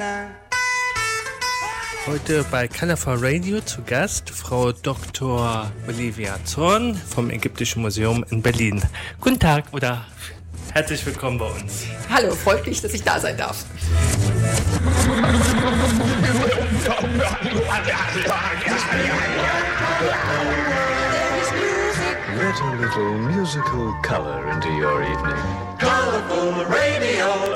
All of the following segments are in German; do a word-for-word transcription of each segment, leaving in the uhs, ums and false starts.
Heute bei Colorful Radio zu Gast Frau Doktor Olivia Zorn vom Ägyptischen Museum in Berlin. Guten Tag oder herzlich willkommen bei uns. Hallo, freut mich, dass ich da sein darf. Let a little musical color into your evening. Colorful Radio.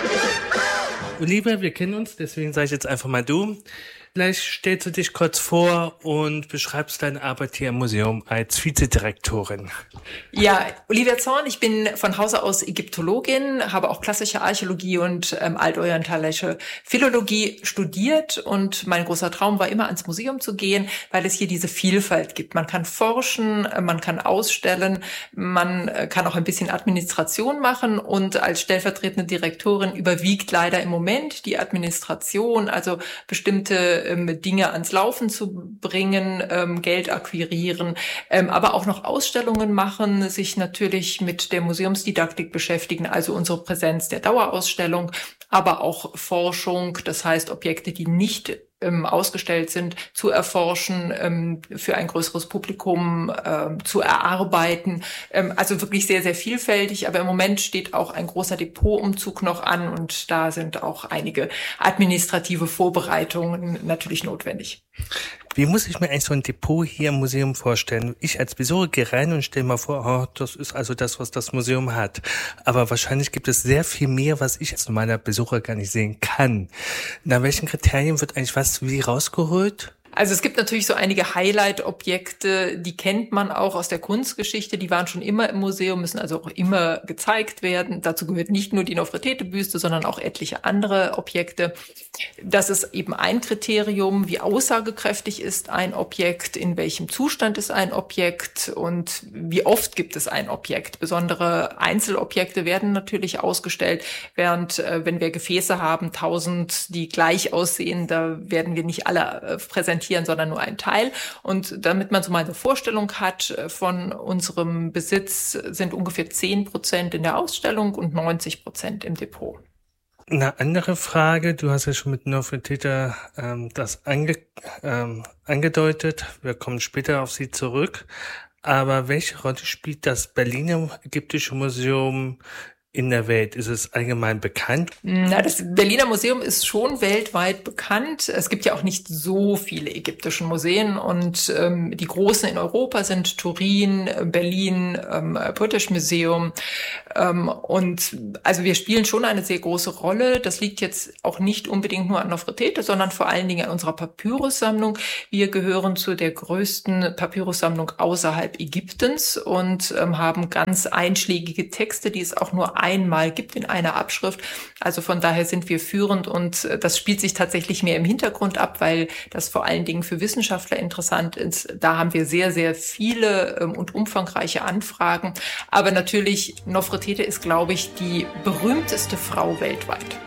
Olivia, wir kennen uns, deswegen sage ich jetzt einfach mal du. Vielleicht stellst du dich kurz vor und beschreibst deine Arbeit hier im Museum als Vizedirektorin. Ja, Olivia Zorn, ich bin von Hause aus Ägyptologin, habe auch klassische Archäologie und ähm, altorientalische Philologie studiert und mein großer Traum war immer, ans Museum zu gehen, weil es hier diese Vielfalt gibt. Man kann forschen, man kann ausstellen, man kann auch ein bisschen Administration machen und als stellvertretende Direktorin überwiegt leider im Moment die Administration, also bestimmte Dinge ans Laufen zu bringen, ähm, Geld akquirieren, ähm, aber auch noch Ausstellungen machen, sich natürlich mit der Museumsdidaktik beschäftigen, also unsere Präsenz der Dauerausstellung, aber auch Forschung, das heißt Objekte, die nicht ähm, ausgestellt sind, zu erforschen, ähm, für ein größeres Publikum ähm, zu erarbeiten. Ähm, also wirklich sehr, sehr vielfältig, aber im Moment steht auch ein großer Depotumzug noch an und da sind auch einige administrative Vorbereitungen natürlich notwendig. Wie muss ich mir eigentlich so ein Depot hier im Museum vorstellen? Ich als Besucher gehe rein und stelle mir vor, oh, das ist also das, was das Museum hat. Aber wahrscheinlich gibt es sehr viel mehr, was ich als normaler Besucher gar nicht sehen kann. Nach welchen Kriterien wird eigentlich was wie rausgeholt? Also es gibt natürlich so einige Highlight-Objekte, die kennt man auch aus der Kunstgeschichte, die waren schon immer im Museum, müssen also auch immer gezeigt werden. Dazu gehört nicht nur die Nofretete-Büste, sondern auch etliche andere Objekte. Das ist eben ein Kriterium, wie aussagekräftig ist ein Objekt, in welchem Zustand ist ein Objekt und wie oft gibt es ein Objekt. Besondere Einzelobjekte werden natürlich ausgestellt, während äh, wenn wir Gefäße haben, tausend, die gleich aussehen, da werden wir nicht alle äh, präsentieren, sondern nur ein Teil. Und damit man so mal eine Vorstellung hat von unserem Besitz, sind ungefähr zehn Prozent in der Ausstellung und neunzig Prozent im Depot. Eine andere Frage, du hast ja schon mit Nofretete ähm, das ange, ähm, angedeutet, wir kommen später auf sie zurück, aber welche Rolle spielt das Berliner Ägyptische Museum in der Welt? Ist es allgemein bekannt? Na, das Berliner Museum ist schon weltweit bekannt. Es gibt ja auch nicht so viele ägyptische Museen und ähm, die großen in Europa sind Turin, Berlin, ähm, British Museum ähm, und also wir spielen schon eine sehr große Rolle. Das liegt jetzt auch nicht unbedingt nur an Nofretete, sondern vor allen Dingen an unserer Papyrussammlung. Wir gehören zu der größten Papyrussammlung außerhalb Ägyptens und ähm, haben ganz einschlägige Texte, die es auch nur einmal gibt in einer Abschrift. Also von daher sind wir führend und das spielt sich tatsächlich mehr im Hintergrund ab, weil das vor allen Dingen für Wissenschaftler interessant ist. Da haben wir sehr, sehr viele ähm, und umfangreiche Anfragen. Aber natürlich, Nofretete ist, glaube ich, die berühmteste Frau weltweit.